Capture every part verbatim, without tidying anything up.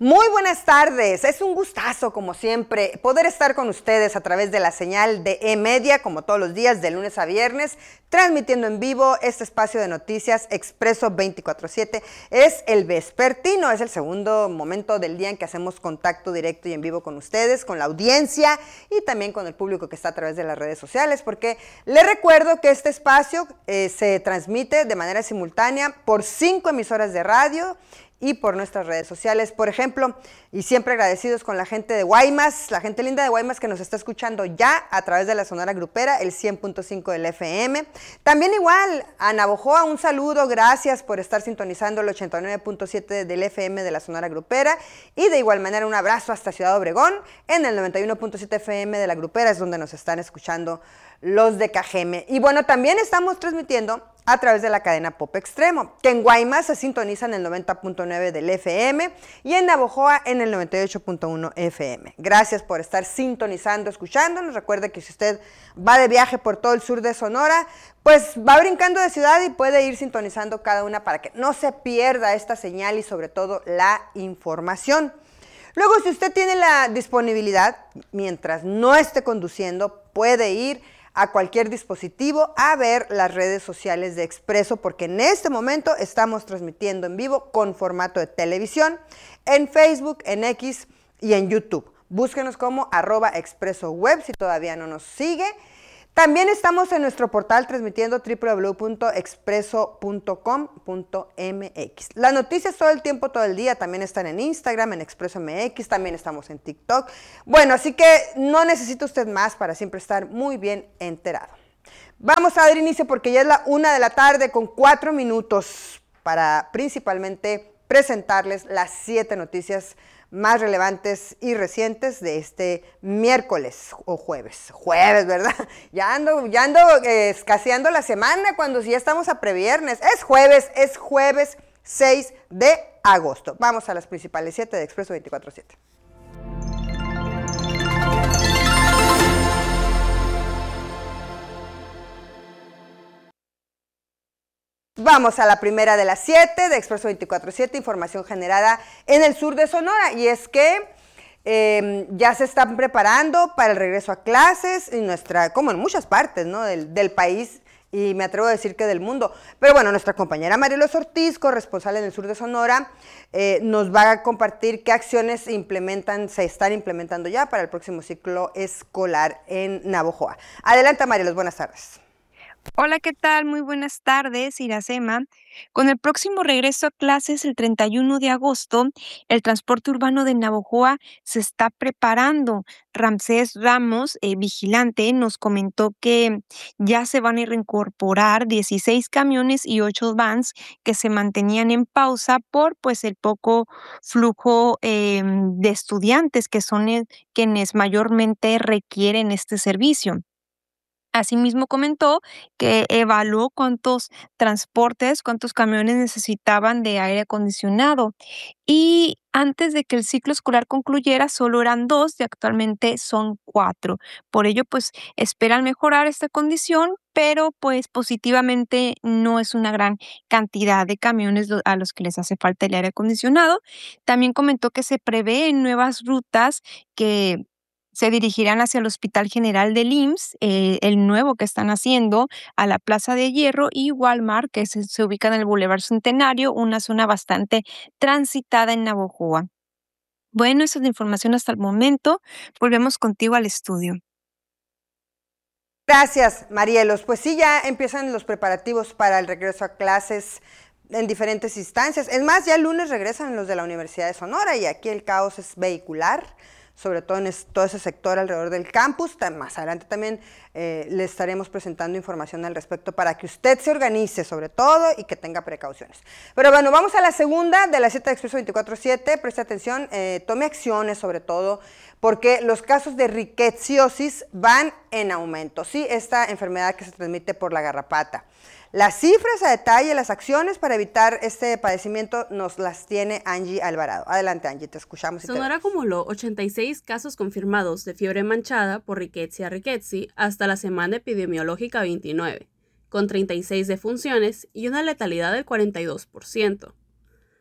Muy buenas tardes, es un gustazo como siempre poder estar con ustedes a través de la señal de E-Media como todos los días de lunes a viernes, transmitiendo en vivo este espacio de noticias Expreso veinticuatro siete. Es el vespertino, es el segundo momento del día en que hacemos contacto directo y en vivo con ustedes, con la audiencia y también con el público que está a través de las redes sociales, porque les recuerdo que este espacio eh, se transmite de manera simultánea por cinco emisoras de radio y por nuestras redes sociales, por ejemplo, y siempre agradecidos con la gente de Guaymas, la gente linda de Guaymas que nos está escuchando ya a través de la Sonora Grupera, el cien punto cinco del F M. También igual a Navojoa, un saludo, gracias por estar sintonizando el ochenta y nueve punto siete del F M de la Sonora Grupera, y de igual manera un abrazo hasta Ciudad Obregón, en el noventa y uno punto siete F M de la Grupera, es donde nos están escuchando los de Cajeme. Y bueno, también estamos transmitiendo a través de la cadena Pop Extremo, que en Guaymas se sintoniza en el noventa punto nueve del F M y en Navojoa en el noventa y ocho punto uno F M. Gracias por estar sintonizando, escuchándonos. Recuerde que si usted va de viaje por todo el sur de Sonora, pues va brincando de ciudad y puede ir sintonizando cada una para que no se pierda esta señal y sobre todo la información. Luego, si usted tiene la disponibilidad, mientras no esté conduciendo, puede ir a cualquier dispositivo a ver las redes sociales de Expreso, porque en este momento estamos transmitiendo en vivo con formato de televisión en Facebook, en X y en YouTube. Búsquenos como arroba Expreso Web si todavía no nos sigue. También estamos en nuestro portal transmitiendo doble u doble u doble u punto expreso punto com punto m x. Las noticias todo el tiempo, todo el día, también están en Instagram, en Expreso M X, también estamos en TikTok. Bueno, así que no necesita usted más para siempre estar muy bien enterado. Vamos a dar inicio porque ya es la una de la tarde con cuatro minutos para principalmente presentarles las siete noticias más relevantes y recientes de este miércoles o jueves. Jueves, ¿verdad? Ya ando, ya ando eh, escaseando la semana cuando ya estamos a previernes. Es jueves, es jueves seis de agosto. Vamos a las principales siete de Expreso veinticuatro siete. Vamos a la primera de las siete de Expreso veinticuatro siete, información generada en el sur de Sonora, y es que eh, ya se están preparando para el regreso a clases, en nuestra, como en muchas partes, ¿no? del, del país, y me atrevo a decir que del mundo. Pero bueno, nuestra compañera Marielos Ortiz, corresponsal en el sur de Sonora, eh, nos va a compartir qué acciones implementan, se están implementando ya para el próximo ciclo escolar en Navojoa. Adelante, Marielos, buenas tardes. Hola, ¿qué tal? Muy buenas tardes, Iracema. Con el próximo regreso a clases el treinta y uno de agosto, el transporte urbano de Navojoa se está preparando. Ramsés Ramos, eh, vigilante, nos comentó que ya se van a reincorporar dieciséis camiones y ocho vans que se mantenían en pausa por pues el poco flujo eh, de estudiantes que son eh, quienes mayormente requieren este servicio. Asimismo comentó que evaluó cuántos transportes, cuántos camiones necesitaban de aire acondicionado y antes de que el ciclo escolar concluyera solo eran dos y actualmente son cuatro. Por ello, pues esperan mejorar esta condición, pero pues positivamente no es una gran cantidad de camiones lo- a los que les hace falta el aire acondicionado. También comentó que se prevén nuevas rutas que se dirigirán hacia el Hospital General del I M S S, eh, el nuevo que están haciendo, a la Plaza de Hierro y Walmart, que se, se ubica en el Boulevard Centenario, una zona bastante transitada en Navojoa. Bueno, esa es la información hasta el momento. Volvemos contigo al estudio. Gracias, Marielos. Pues sí, ya empiezan los preparativos para el regreso a clases en diferentes instancias. Es más, ya el lunes regresan los de la Universidad de Sonora y aquí el caos es vehicular, sobre todo en es, todo ese sector alrededor del campus. Más adelante también eh, le estaremos presentando información al respecto para que usted se organice sobre todo y que tenga precauciones. Pero bueno, vamos a la segunda de las siete de Expreso veinticuatro siete. Preste atención, eh, tome acciones sobre todo porque los casos de riqueciosis van en aumento. Sí, esta enfermedad que se transmite por la garrapata. Las cifras a detalle, las acciones para evitar este padecimiento nos las tiene Angie Alvarado. Adelante, Angie, te escuchamos. Y Sonora acumuló ochenta y seis casos confirmados de fiebre manchada por Rickettsia rickettsii hasta la semana epidemiológica veintinueve, con treinta y seis defunciones y una letalidad del cuarenta y dos por ciento.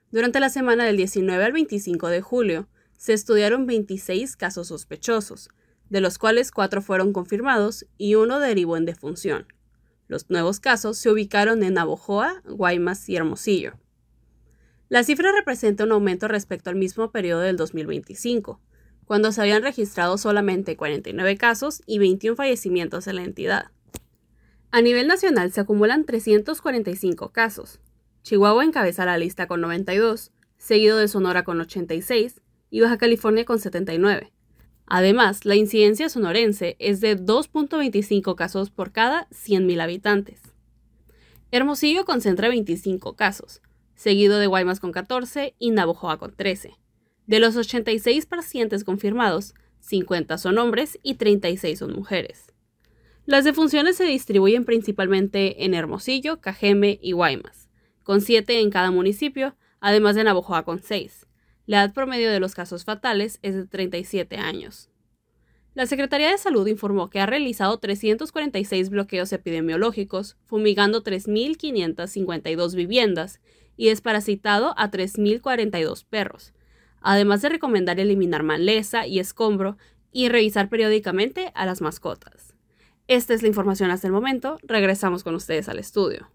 Durante la semana del diecinueve al veinticinco de julio, se estudiaron veintiséis casos sospechosos, de los cuales cuatro fueron confirmados y uno derivó en defunción. Los nuevos casos se ubicaron en Navojoa, Guaymas y Hermosillo. La cifra representa un aumento respecto al mismo periodo del dos mil veinticinco, cuando se habían registrado solamente cuarenta y nueve casos y veintiún fallecimientos en la entidad. A nivel nacional se acumulan trescientos cuarenta y cinco casos. Chihuahua encabeza la lista con noventa y dos, seguido de Sonora con ochenta y seis y Baja California con setenta y nueve. Además, la incidencia sonorense es de dos punto veinticinco casos por cada cien mil habitantes. Hermosillo concentra veinticinco casos, seguido de Guaymas con catorce y Navojoa con trece. De los ochenta y seis pacientes confirmados, cincuenta son hombres y treinta y seis son mujeres. Las defunciones se distribuyen principalmente en Hermosillo, Cajeme y Guaymas, con siete en cada municipio, además de Navojoa con seis. La edad promedio de los casos fatales es de treinta y siete años. La Secretaría de Salud informó que ha realizado trescientos cuarenta y seis bloqueos epidemiológicos, fumigando tres mil quinientas cincuenta y dos viviendas y desparasitado a tres mil cuarenta y dos perros, además de recomendar eliminar maleza y escombro y revisar periódicamente a las mascotas. Esta es la información hasta el momento. Regresamos con ustedes al estudio.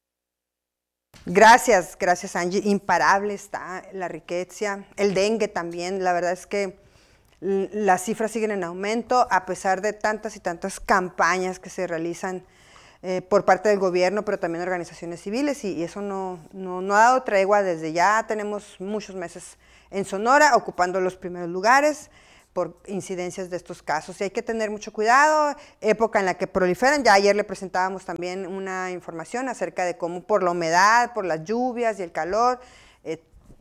Gracias, gracias Angie. Imparable está la riqueza, el dengue también. La verdad es que las cifras siguen en aumento a pesar de tantas y tantas campañas que se realizan eh, por parte del gobierno, pero también organizaciones civiles, y, y eso no, no, no ha dado tregua desde ya. Tenemos muchos meses en Sonora ocupando los primeros lugares por incidencias de estos casos, y hay que tener mucho cuidado, época en la que proliferan. Ya ayer le presentábamos también una información acerca de cómo por la humedad, por las lluvias y el calor, eh,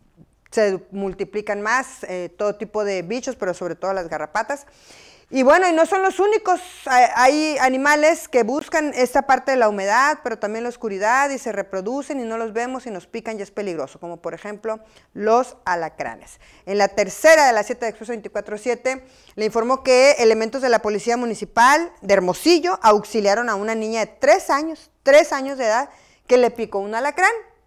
se multiplican más eh, todo tipo de bichos, pero sobre todo las garrapatas. Y bueno, y no son los únicos, hay animales que buscan esta parte de la humedad, pero también la oscuridad, y se reproducen y no los vemos y nos pican y es peligroso, como por ejemplo los alacranes. En la tercera de las siete de Expreso veinticuatro siete le informó que elementos de la Policía Municipal de Hermosillo auxiliaron a una niña de tres años, tres años de edad, que le picó un alacrán.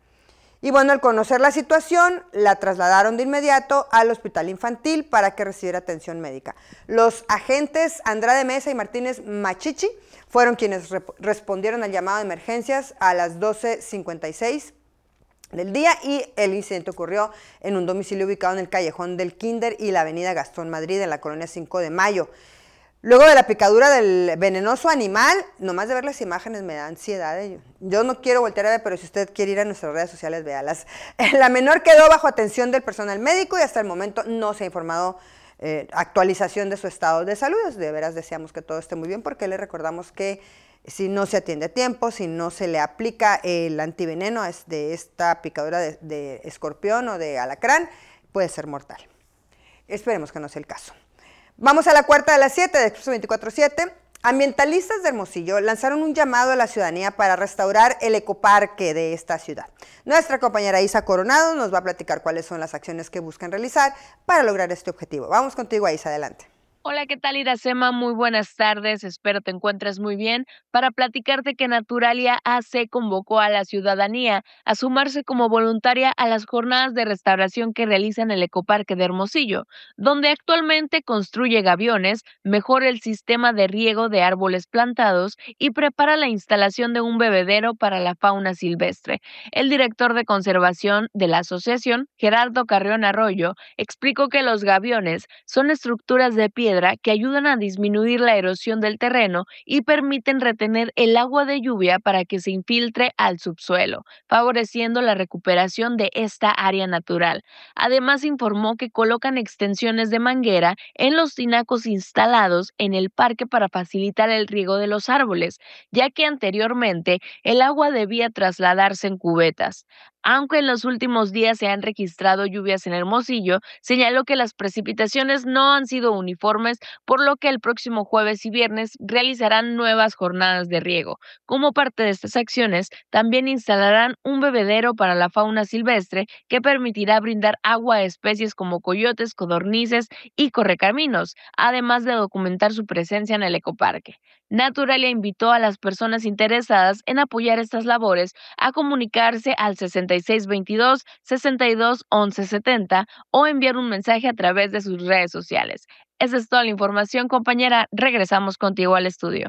Y bueno, al conocer la situación, la trasladaron de inmediato al hospital infantil para que recibiera atención médica. Los agentes Andrade Mesa y Martínez Machichi fueron quienes re respondieron al llamado de emergencias a las doce cincuenta y seis del día, y el incidente ocurrió en un domicilio ubicado en el callejón del Kinder y la avenida Gastón Madrid, en la colonia cinco de mayo. Luego de la picadura del venenoso animal, nomás de ver las imágenes me da ansiedad. Yo no quiero voltear a ver, pero si usted quiere ir a nuestras redes sociales, véalas. La menor quedó bajo atención del personal médico y hasta el momento no se ha informado eh, actualización de su estado de salud. De veras deseamos que todo esté muy bien, porque le recordamos que si no se atiende a tiempo, si no se le aplica el antiveneno de esta picadura de, de escorpión o de alacrán, puede ser mortal. Esperemos que no sea el caso. Vamos a la cuarta de las siete de Expreso veinticuatro siete. Ambientalistas de Hermosillo lanzaron un llamado a la ciudadanía para restaurar el ecoparque de esta ciudad. Nuestra compañera Isa Coronado nos va a platicar cuáles son las acciones que buscan realizar para lograr este objetivo. Vamos contigo, Isa, adelante. Hola, ¿qué tal, Iracema? Muy buenas tardes, espero te encuentres muy bien. Para platicarte que Naturalia A C convocó a la ciudadanía a sumarse como voluntaria a las jornadas de restauración que realizan el Ecoparque de Hermosillo, donde actualmente construye gaviones, mejora el sistema de riego de árboles plantados y prepara la instalación de un bebedero para la fauna silvestre. El director de conservación de la asociación, Gerardo Carrión Arroyo, explicó que los gaviones son estructuras de piedra que ayudan a disminuir la erosión del terreno y permiten retener el agua de lluvia para que se infiltre al subsuelo, favoreciendo la recuperación de esta área natural. Además, informó que colocan extensiones de manguera en los tinacos instalados en el parque para facilitar el riego de los árboles, ya que anteriormente el agua debía trasladarse en cubetas. Aunque en los últimos días se han registrado lluvias en Hermosillo, señaló que las precipitaciones no han sido uniformes, por lo que el próximo jueves y viernes realizarán nuevas jornadas de riego. Como parte de estas acciones, también instalarán un bebedero para la fauna silvestre que permitirá brindar agua a especies como coyotes, codornices y correcaminos, además de documentar su presencia en el ecoparque. Naturalia invitó a las personas interesadas en apoyar estas labores a comunicarse al sesenta y seis veintidós, sesenta y dos, once setenta o enviar un mensaje a través de sus redes sociales. Esa es toda la información, compañera. Regresamos contigo al estudio.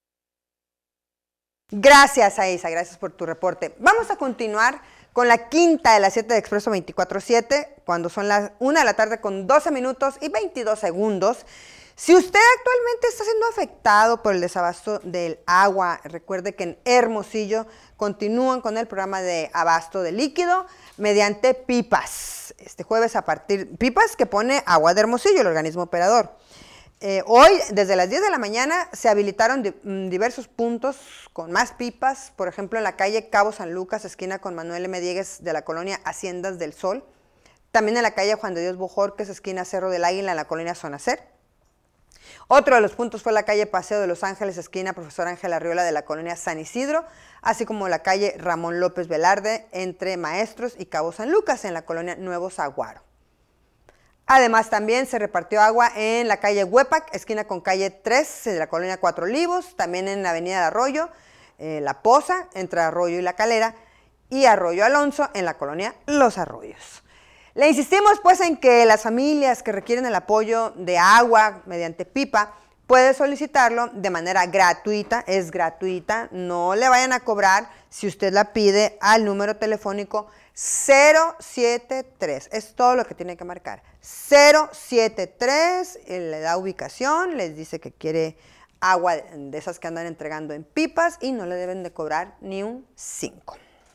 Gracias, Aisa, gracias por tu reporte. Vamos a continuar con la quinta de las siete de Expreso veinticuatro siete, cuando son las una de la tarde con doce minutos y veintidós segundos. Si usted actualmente está siendo afectado por el desabasto del agua, recuerde que en Hermosillo continúan con el programa de abasto de líquido mediante pipas. Este jueves a partir, pipas que pone Agua de Hermosillo, el organismo operador. Eh, hoy, desde las diez de la mañana, se habilitaron di diversos puntos con más pipas, por ejemplo, en la calle Cabo San Lucas, esquina con Manuel M. Diegues de la colonia Haciendas del Sol. También en la calle Juan de Dios Bojorques, esquina Cerro del Águila, en la colonia Zonacer. Otro de los puntos fue la calle Paseo de los Ángeles, esquina Profesor Ángel Arriola de la colonia San Isidro, así como la calle Ramón López Velarde, entre Maestros y Cabo San Lucas, en la colonia Nuevo Saguaro. Además, también se repartió agua en la calle Huepac, esquina con calle tres de la colonia Cuatro Olivos, también en la avenida de Arroyo, eh, La Poza, entre Arroyo y La Calera, y Arroyo Alonso, en la colonia Los Arroyos. Le insistimos pues en que las familias que requieren el apoyo de agua mediante pipa pueden solicitarlo de manera gratuita, es gratuita, no le vayan a cobrar si usted la pide al número telefónico cero siete tres, es todo lo que tiene que marcar, cero siete tres, le da ubicación, les dice que quiere agua de esas que andan entregando en pipas y no le deben de cobrar ni un cinco.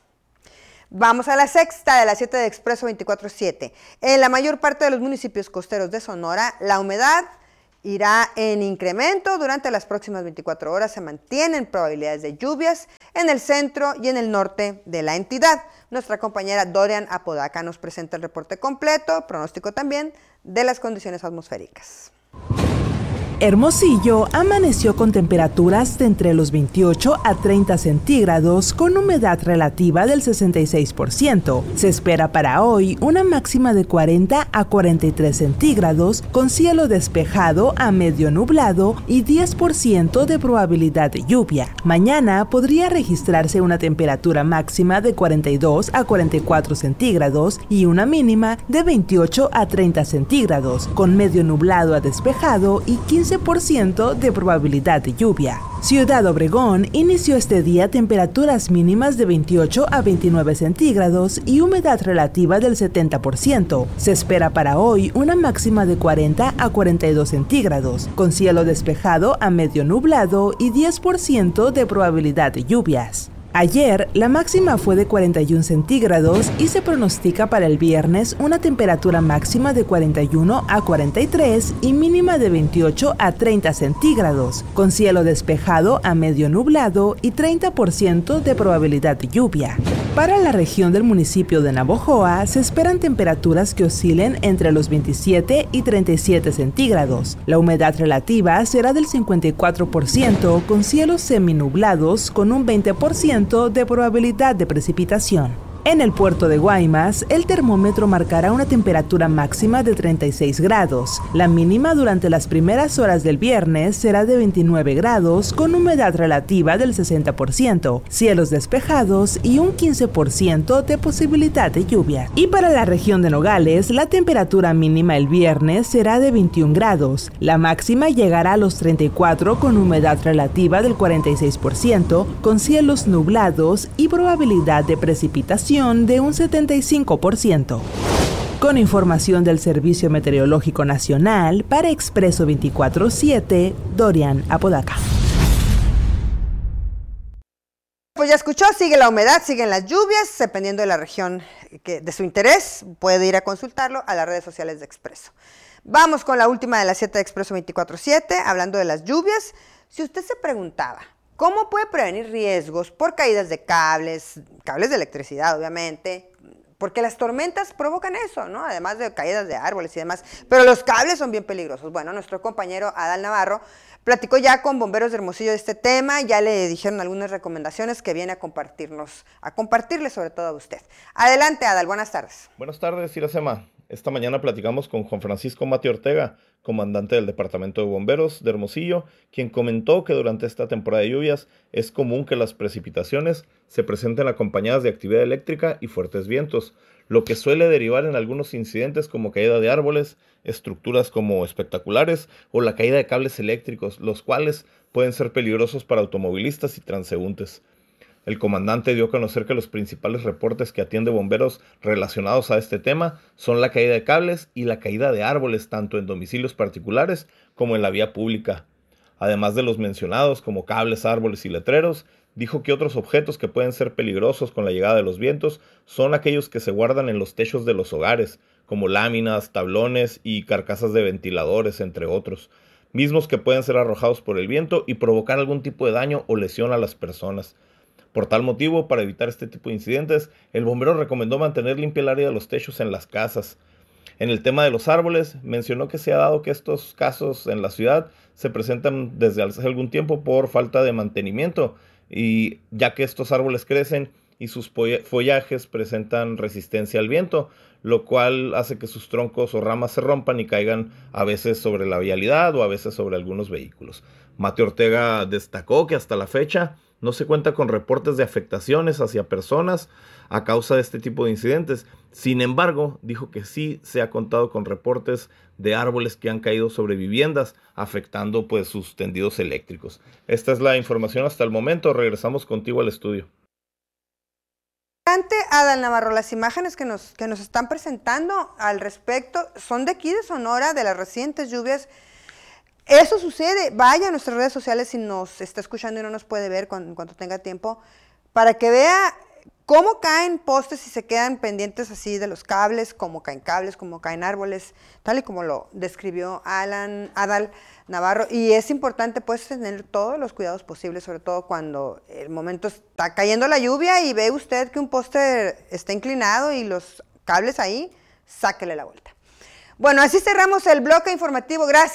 Vamos a la sexta de las siete de Expreso veinticuatro siete. En la mayor parte de los municipios costeros de Sonora, la humedad irá en incremento. Durante las próximas veinticuatro horas se mantienen probabilidades de lluvias en el centro y en el norte de la entidad. Nuestra compañera Dorian Apodaca nos presenta el reporte completo, pronóstico también de las condiciones atmosféricas. Hermosillo amaneció con temperaturas de entre los veintiocho a treinta centígrados con humedad relativa del sesenta y seis por ciento. Se espera para hoy una máxima de cuarenta a cuarenta y tres centígrados con cielo despejado a medio nublado y diez por ciento de probabilidad de lluvia. Mañana podría registrarse una temperatura máxima de cuarenta y dos a cuarenta y cuatro centígrados y una mínima de veintiocho a treinta centígrados con medio nublado a despejado y quince por ciento de probabilidad de lluvia. Ciudad Obregón inició este día temperaturas mínimas de veintiocho a veintinueve centígrados y humedad relativa del setenta por ciento. Se espera para hoy una máxima de cuarenta a cuarenta y dos centígrados, con cielo despejado a medio nublado y diez por ciento de probabilidad de lluvias. Ayer, la máxima fue de cuarenta y un centígrados y se pronostica para el viernes una temperatura máxima de cuarenta y uno a cuarenta y tres y mínima de veintiocho a treinta centígrados, con cielo despejado a medio nublado y treinta por ciento de probabilidad de lluvia. Para la región del municipio de Navojoa se esperan temperaturas que oscilen entre los veintisiete y treinta y siete centígrados. La humedad relativa será del cincuenta y cuatro por ciento con cielos seminublados con un veinte por ciento de probabilidad de precipitación. En el puerto de Guaymas, el termómetro marcará una temperatura máxima de treinta y seis grados. La mínima durante las primeras horas del viernes será de veintinueve grados con humedad relativa del sesenta por ciento, cielos despejados y un quince por ciento de posibilidad de lluvia. Y para la región de Nogales, la temperatura mínima el viernes será de veintiún grados. La máxima llegará a los treinta y cuatro con humedad relativa del cuarenta y seis por ciento, con cielos nublados y probabilidad de precipitación de un setenta y cinco por ciento. Con información del Servicio Meteorológico Nacional, para Expreso veinticuatro siete, Dorian Apodaca. Pues ya escuchó, sigue la humedad, siguen las lluvias, dependiendo de la región que, de su interés, puede ir a consultarlo a las redes sociales de Expreso. Vamos con la última de las siete de Expreso veinticuatro siete, hablando de las lluvias. Si usted se preguntaba, ¿cómo puede prevenir riesgos por caídas de cables, cables de electricidad, obviamente? Porque las tormentas provocan eso, ¿no? Además de caídas de árboles y demás. Pero los cables son bien peligrosos. Bueno, nuestro compañero Adal Navarro platicó ya con bomberos de Hermosillo de este tema, ya le dijeron algunas recomendaciones que viene a compartirnos, a compartirle sobre todo a usted. Adelante, Adal, buenas tardes. Buenas tardes, Iracema. Esta mañana platicamos con Juan Francisco Mate Ortega, comandante del Departamento de Bomberos de Hermosillo, quien comentó que durante esta temporada de lluvias es común que las precipitaciones se presenten acompañadas de actividad eléctrica y fuertes vientos, lo que suele derivar en algunos incidentes como caída de árboles, estructuras como espectaculares o la caída de cables eléctricos, los cuales pueden ser peligrosos para automovilistas y transeúntes. El comandante dio a conocer que los principales reportes que atiende bomberos relacionados a este tema son la caída de cables y la caída de árboles tanto en domicilios particulares como en la vía pública. Además de los mencionados como cables, árboles y letreros, dijo que otros objetos que pueden ser peligrosos con la llegada de los vientos son aquellos que se guardan en los techos de los hogares, como láminas, tablones y carcasas de ventiladores, entre otros, mismos que pueden ser arrojados por el viento y provocar algún tipo de daño o lesión a las personas. Por tal motivo, para evitar este tipo de incidentes, el bombero recomendó mantener limpia el área de los techos en las casas. En el tema de los árboles, mencionó que se ha dado que estos casos en la ciudad se presentan desde hace algún tiempo por falta de mantenimiento, y ya que estos árboles crecen y sus follajes presentan resistencia al viento, lo cual hace que sus troncos o ramas se rompan y caigan a veces sobre la vialidad o a veces sobre algunos vehículos. Mate Ortega destacó que hasta la fecha no se cuenta con reportes de afectaciones hacia personas a causa de este tipo de incidentes. Sin embargo, dijo que sí se ha contado con reportes de árboles que han caído sobre viviendas, afectando pues sus tendidos eléctricos. Esta es la información hasta el momento. Regresamos contigo al estudio. Adal Navarro, las imágenes que nos, que nos están presentando al respecto son de aquí de Sonora, de las recientes lluvias. Eso sucede. Vaya a nuestras redes sociales si nos está escuchando y no nos puede ver cuando, cuando tenga tiempo, para que vea cómo caen postes y se quedan pendientes así de los cables, cómo caen cables, cómo caen árboles, tal y como lo describió Alan, Adal Navarro. Y es importante pues tener todos los cuidados posibles, sobre todo cuando el momento está cayendo la lluvia y ve usted que un poste está inclinado y los cables ahí, sáquele la vuelta. Bueno, así cerramos el bloque informativo. Gracias.